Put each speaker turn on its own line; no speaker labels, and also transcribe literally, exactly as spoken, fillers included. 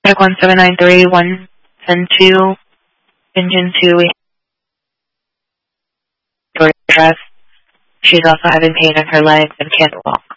Check one seven nine three, one ten two, engine two, we have address. She's also having pain in her legs and can't walk.